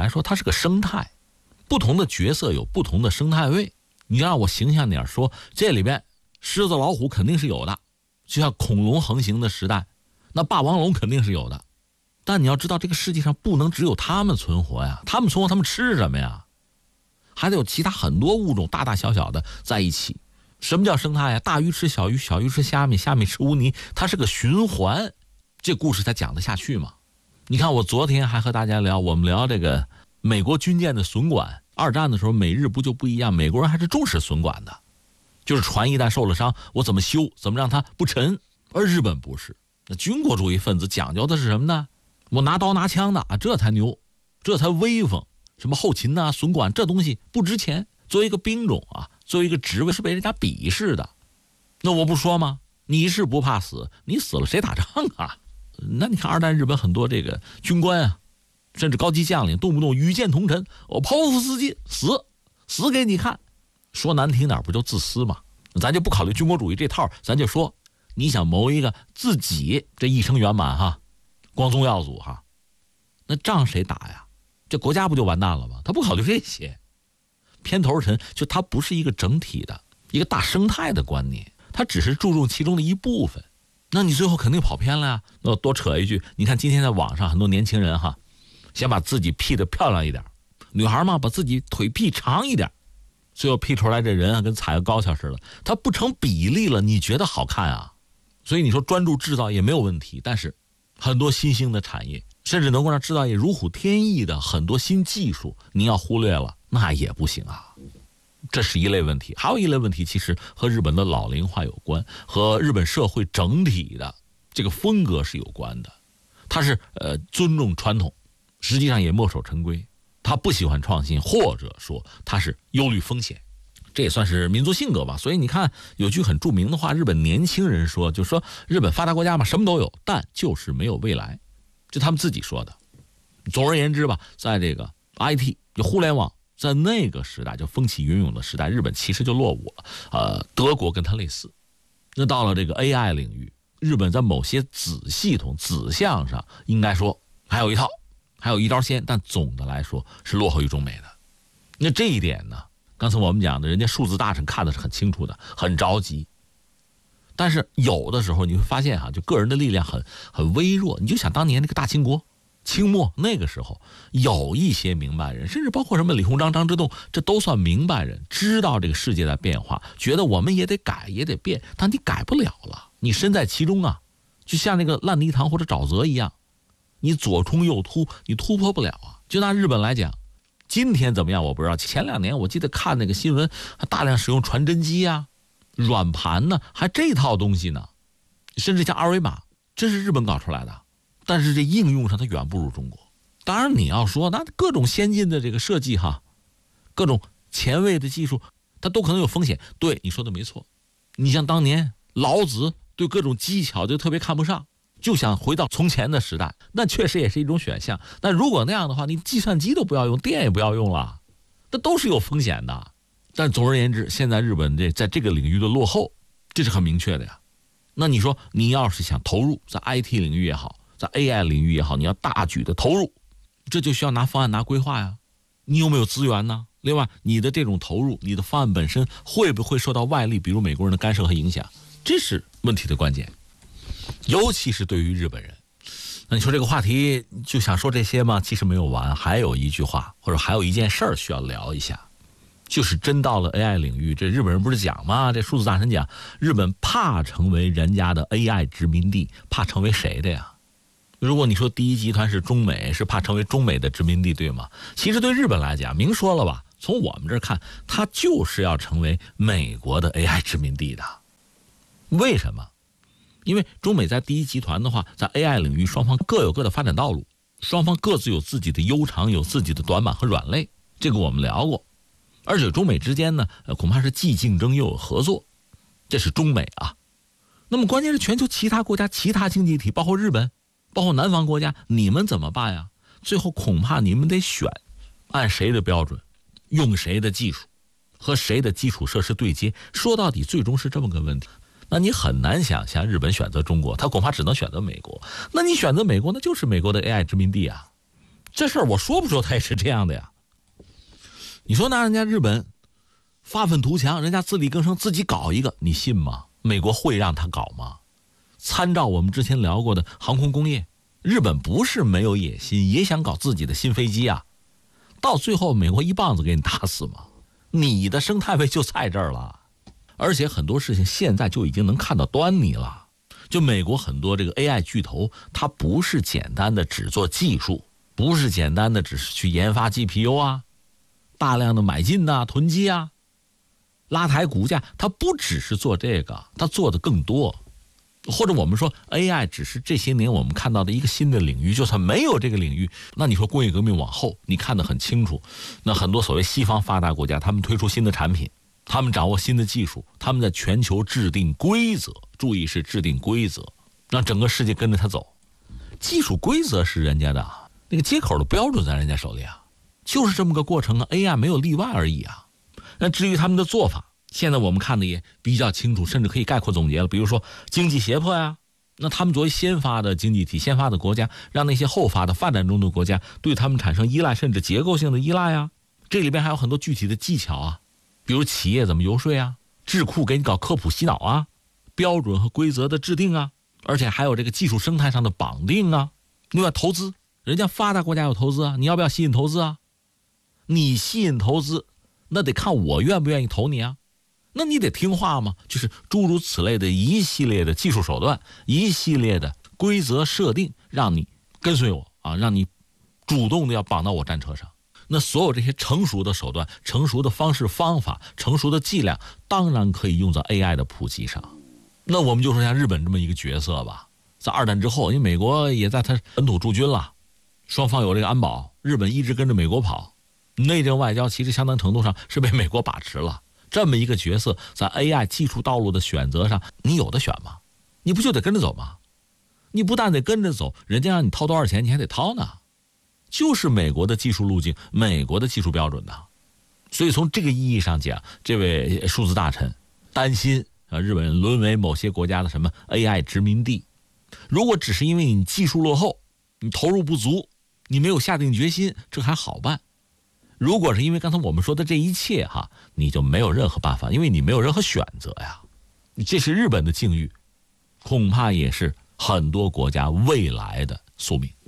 来说，它是个生态，不同的角色有不同的生态位。你让我形象点说，这里边狮子老虎肯定是有的，就像恐龙横行的时代，那霸王龙肯定是有的。但你要知道，这个世界上不能只有它们存活呀，它们存活，它们吃什么呀？还得有其他很多物种，大大小小的在一起。什么叫生态呀？大鱼吃小鱼，小鱼吃虾米，虾米吃污泥，它是个循环。这故事才讲得下去嘛。你看，我昨天还和大家聊，我们聊这个美国军舰的损管。二战的时候，美日不就不一样？美国人还是重视损管的，就是船一旦受了伤，我怎么修，怎么让它不沉。而日本不是，那军国主义分子讲究的是什么呢？我拿刀拿枪的啊，这才牛，这才威风。什么后勤啊、损管这东西不值钱，作为一个兵种啊，作为一个职位是被人家鄙视的。那我不说吗？你是不怕死，你死了谁打仗啊？那你看二战日本很多这个军官啊，甚至高级将领，动不动与剑同尘，我剖腹自尽，死给你看。说难听点不就自私吗？咱就不考虑军国主义这套，咱就说你想谋一个自己这一生圆满哈，光宗耀祖哈，那仗谁打呀？这国家不就完蛋了吗？他不考虑这些，偏头沉，就他不是一个整体的一个大生态的观念，他只是注重其中的一部分。那你最后肯定跑偏了呀。那我多扯一句，你看今天在网上很多年轻人哈，想把自己 P 得漂亮一点，女孩嘛把自己腿 P 长一点，最后 P 出来这人啊跟踩个高跷似的，他不成比例了，你觉得好看啊？所以你说专注制造业没有问题，但是很多新兴的产业，甚至能够让制造业如虎添翼的很多新技术，你要忽略了那也不行啊。这是一类问题。还有一类问题其实和日本的老龄化有关，和日本社会整体的这个风格是有关的。他是尊重传统，实际上也墨守成规，他不喜欢创新，或者说他是忧虑风险，这也算是民族性格吧。所以你看有句很著名的话，日本年轻人说，就说日本发达国家嘛，什么都有，但就是没有未来，这他们自己说的。总而言之吧，在这个 IT 就互联网在那个时代就风起云涌的时代，日本其实就落伍了。德国跟它类似。那到了这个 AI 领域，日本在某些子系统子项上应该说还有一套，还有一招鲜，但总的来说是落后于中美的。那这一点呢，刚才我们讲的人家数字大臣看的是很清楚的，很着急。但是有的时候你会发现就个人的力量很微弱。你就想当年那个大清国清末那个时候，有一些明白人，甚至包括什么李鸿章、张之洞，这都算明白人，知道这个世界在变化，觉得我们也得改也得变，但你改不了了，你身在其中啊，就像那个烂泥塘或者沼泽一样，你左冲右突，你突破不了啊。就拿日本来讲，今天怎么样我不知道，前2年我记得看那个新闻，还大量使用传真机啊、软盘呢，还这套东西呢，甚至像二维码，这是日本搞出来的。但是这应用上它远不如中国。当然你要说那各种先进的这个设计各种前卫的技术，它都可能有风险。对，你说的没错。你像当年老子对各种技巧就特别看不上，就想回到从前的时代，那确实也是一种选项。但如果那样的话，你计算机都不要用，电也不要用了，这都是有风险的。但总而言之，现在日本在这个领域的落后，这是很明确的呀。那你说你要是想投入在 IT 领域也好，在 AI 领域也好，你要大举的投入，这就需要拿方案拿规划呀。你有没有资源呢？另外你的这种投入，你的方案本身会不会受到外力比如美国人的干涉和影响，这是问题的关键，尤其是对于日本人。那你说这个话题就想说这些吗？其实没有完，还有一句话或者还有一件事儿需要聊一下，就是真到了 AI 领域，这日本人不是讲吗？这数字大臣讲，日本怕成为人家的 AI 殖民地，怕成为谁的呀？如果你说第一集团是中美，是怕成为中美的殖民地，对吗？其实对日本来讲，明说了吧，从我们这儿看，它就是要成为美国的 AI 殖民地的。为什么？因为中美在第一集团的话，在 AI 领域双方各有各的发展道路，双方各自有自己的优长，有自己的短板和软肋，这个我们聊过。而且中美之间呢，恐怕是既竞争又有合作，这是中美啊。那么关键是全球其他国家、其他经济体，包括日本，包括南方国家，你们怎么办呀？最后恐怕你们得选，按谁的标准，用谁的技术，和谁的基础设施对接。说到底，最终是这么个问题。那你很难想象日本选择中国，他恐怕只能选择美国。那你选择美国，那就是美国的 AI 殖民地啊。 这事儿我说不说他也是这样的呀。你说那人家日本发愤图强，人家自力更生，自己搞一个，你信吗？美国会让他搞吗？参照我们之前聊过的航空工业，日本不是没有野心，也想搞自己的新飞机啊。到最后美国一棒子给你打死吗？你的生态位就在这儿了。而且很多事情现在就已经能看到端倪了。就美国很多这个 AI 巨头，它不是简单的只做技术，不是简单的只是去研发 GPU 啊，大量的买进啊、囤积啊，拉抬股价，它不只是做这个，它做的更多。或者我们说 AI 只是这些年我们看到的一个新的领域，就算没有这个领域，那你说工业革命往后你看得很清楚，那很多所谓西方发达国家，他们推出新的产品，他们掌握新的技术，他们在全球制定规则，注意是制定规则，让整个世界跟着他走。技术规则是人家的，那个接口的标准在人家手里啊，就是这么个过程啊， AI 没有例外而已啊。那至于他们的做法，现在我们看的也比较清楚，甚至可以概括总结了。比如说经济胁迫呀，那他们作为先发的经济体、先发的国家，让那些后发的发展中的国家对他们产生依赖，甚至结构性的依赖啊。这里边还有很多具体的技巧啊，比如企业怎么游说啊，智库给你搞科普洗脑啊，标准和规则的制定啊，而且还有这个技术生态上的绑定啊。另外投资，人家发达国家有投资啊，你要不要吸引投资啊？你吸引投资，那得看我愿不愿意投你啊。那你得听话吗？就是诸如此类的一系列的技术手段，一系列的规则设定，让你跟随我啊，让你主动的要绑到我战车上。那所有这些成熟的手段、成熟的方式方法、成熟的伎俩，当然可以用在 AI 的普及上。那我们就说像日本这么一个角色吧，在二战之后，因为美国也在他本土驻军了，双方有这个安保，日本一直跟着美国跑，内政外交其实相当程度上是被美国把持了。这么一个角色，在 AI 技术道路的选择上，你有的选吗？你不就得跟着走吗？你不但得跟着走，人家让你掏多少钱，你还得掏呢。就是美国的技术路径，美国的技术标准的。所以从这个意义上讲，这位数字大臣担心日本沦为某些国家的什么 AI 殖民地。如果只是因为你技术落后，你投入不足，你没有下定决心，这还好办。如果是因为刚才我们说的这一切哈，你就没有任何办法，因为你没有任何选择呀。这是日本的境遇，恐怕也是很多国家未来的宿命。